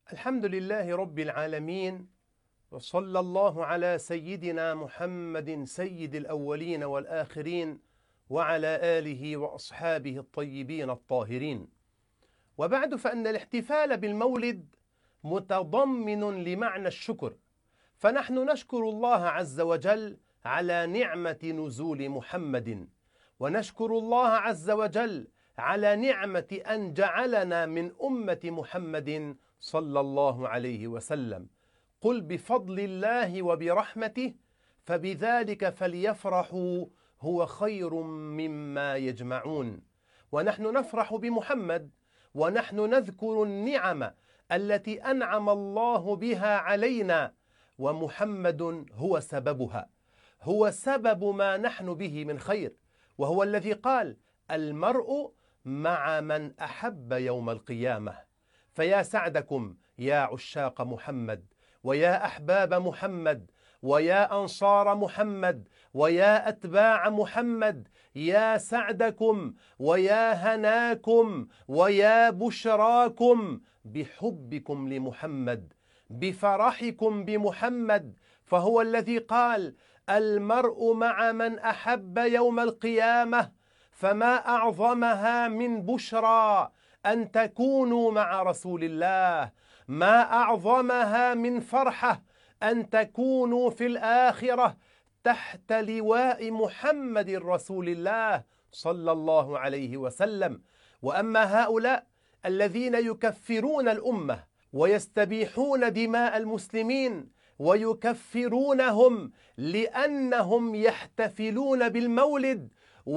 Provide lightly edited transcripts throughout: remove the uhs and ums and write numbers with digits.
الحمد لله رب العالمين، وصلى الله على سيدنا محمد سيد الأولين والآخرين وعلى آله وأصحابه الطيبين الطاهرين. وبعد، فإن الاحتفال بالمولد متضمن لمعنى الشكر، فنحن نشكر الله عز وجل على نعمة نزول محمد، ونشكر الله عز وجل على نعمة أن جعلنا من أمة محمد صلى الله عليه وسلم. قل بفضل الله وبرحمته فبذلك فليفرحوا هو خير مما يجمعون. ونحن نفرح بمحمد، ونحن نذكر النعم التي أنعم الله بها علينا، ومحمد هو سببها، هو سبب ما نحن به من خير، وهو الذي قال: المرء مع من أحب يوم القيامة. فيا سعدكم يا عشاق محمد، ويا أحباب محمد، ويا أنصار محمد، ويا أتباع محمد، يا سعدكم ويا هناكم ويا بشراكم بحبكم لمحمد، بفرحكم بمحمد، فهو الذي قال: المرء مع من أحب يوم القيامة، فما أعظمها من بشرى أن تكونوا مع رسول الله، ما أعظمها من فرحة أن تكونوا في الآخرة تحت لواء محمد رسول الله صلى الله عليه وسلم. وأما هؤلاء الذين يكفرون الأمة ويستبيحون دماء المسلمين ويكفرونهم لأنهم يحتفلون بالمولد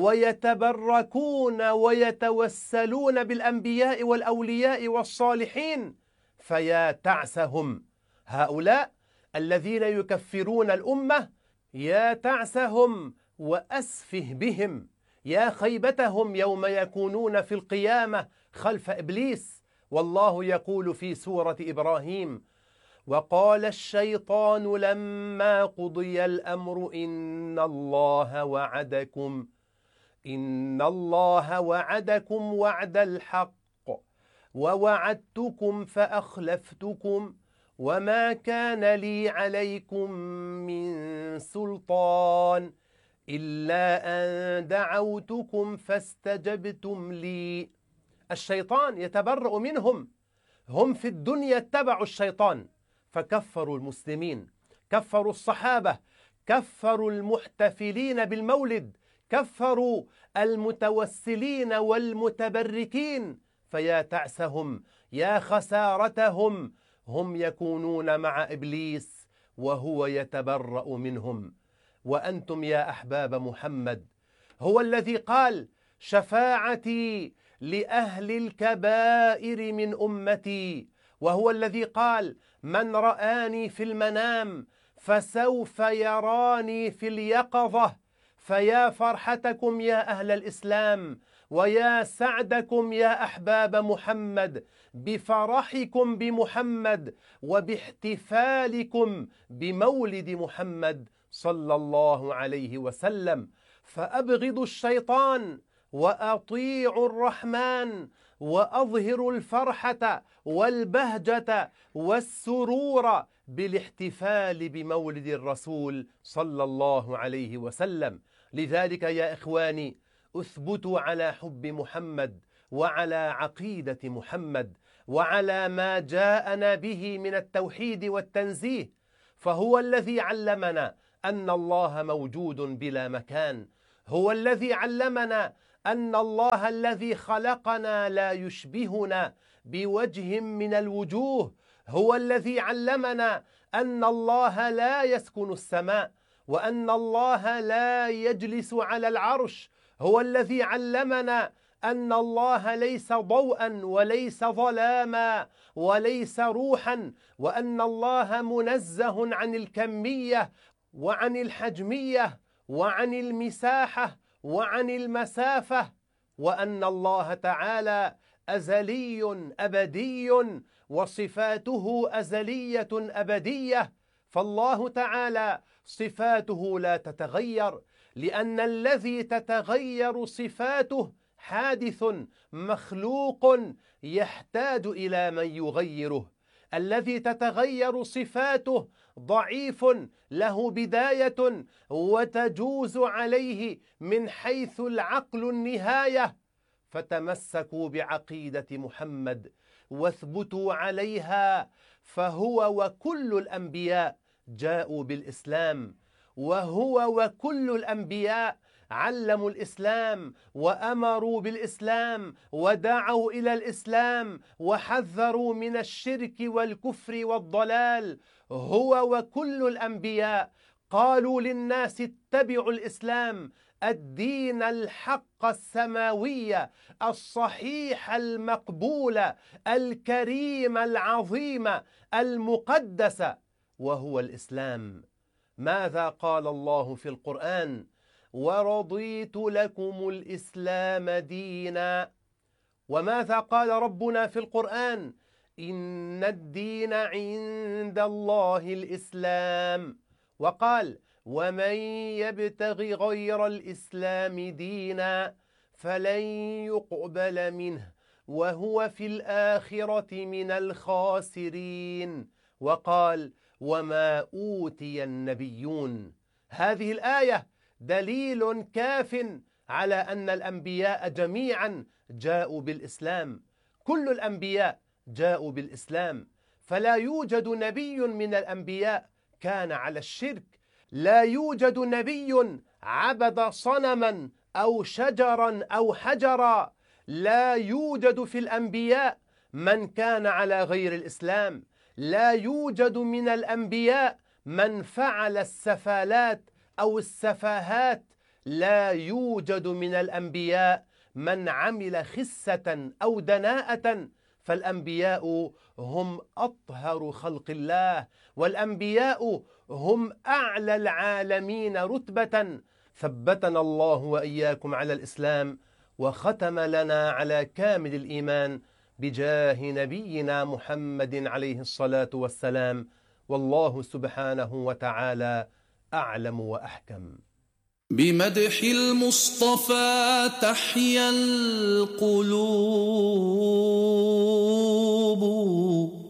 ويتبركون ويتوسلون بالأنبياء والأولياء والصالحين، فيا تعسهم. هؤلاء الذين يكفرون الأمة، يا تعسهم وأسفه بهم، يا خيبتهم يوم يكونون في القيامة خلف إبليس. والله يقول في سورة إبراهيم: وقال الشيطان لما قضي الأمر إن الله وعدكم وعد الحق ووعدتكم فأخلفتكم وما كان لي عليكم من سلطان إلا أن دعوتكم فاستجبتم لي. الشيطان يتبرأ منهم، هم في الدنيا اتبعوا الشيطان فكفروا المسلمين، كفروا الصحابة، كفروا المحتفلين بالمولد، كفروا المتوسلين والمتبركين. فيا تعسهم، يا خسارتهم، هم يكونون مع إبليس وهو يتبرأ منهم. وأنتم يا أحباب محمد، هو الذي قال: شفاعتي لأهل الكبائر من أمتي، وهو الذي قال: من رآني في المنام فسوف يراني في اليقظة. فيا فرحتكم يا أهل الإسلام، ويا سعدكم يا أحباب محمد بفرحكم بمحمد وباحتفالكم بمولد محمد صلى الله عليه وسلم. فأبغضوا الشيطان وأطيعوا الرحمن، وأظهروا الفرحة والبهجة والسرور بالاحتفال بمولد الرسول صلى الله عليه وسلم. لذلك يا إخواني، اثبتوا على حب محمد وعلى عقيدة محمد وعلى ما جاءنا به من التوحيد والتنزيه، فهو الذي علمنا أن الله موجود بلا مكان، هو الذي علمنا أن الله الذي خلقنا لا يشبهنا بوجه من الوجوه، هو الذي علمنا أن الله لا يسكن السماء، وأن الله لا يجلس على العرش، هو الذي علمنا أن الله ليس ضوءا وليس ظلاما وليس روحا، وأن الله منزه عن الكمية وعن الحجمية وعن المساحة وعن المسافة، وأن الله تعالى أزلي أبدي وصفاته أزلية أبدية. فالله تعالى صفاته لا تتغير، لأن الذي تتغير صفاته حادث مخلوق يحتاج إلى من يغيره. الذي تتغير صفاته ضعيف له بداية وتجوز عليه من حيث العقل النهاية، فتمسكوا بعقيدة محمد واثبتوا عليها، فهو وكل الأنبياء جاءوا بالإسلام، وهو وكل الأنبياء علموا الإسلام وأمروا بالإسلام ودعوا إلى الإسلام وحذروا من الشرك والكفر والضلال. هو وكل الأنبياء قالوا للناس اتبعوا الإسلام، الدين الحق السماوي الصحيح المقبول الكريم العظيم المقدس، وهو الإسلام. ماذا قال الله في القرآن؟ ورضيت لكم الإسلام دينا. وماذا قال ربنا في القرآن؟ إن الدين عند الله الإسلام. وقال ومن يبتغ غير الإسلام دينا فلن يقبل منه وهو في الآخرة من الخاسرين. وقال وما أوتي النبيون. هذه الآية دليل كاف على أن الأنبياء جميعا جاءوا بالإسلام، كل الأنبياء جاءوا بالإسلام، فلا يوجد نبي من الأنبياء كان على الشرك، لا يوجد نبي عبد صنما أو شجرا أو حجرا، لا يوجد في الأنبياء من كان على غير الإسلام، لا يوجد من الأنبياء من فعل السفالات أو السفاهات، لا يوجد من الأنبياء من عمل خسة أو دناءة، فالأنبياء هم أطهر خلق الله، والأنبياء هم أعلى العالمين رتبة. ثبتنا الله وإياكم على الإسلام، وختم لنا على كامل الإيمان بجاه نبينا محمد عليه الصلاة والسلام، والله سبحانه وتعالى أعلم وأحكم. بمدح المصطفى تحيا القلوب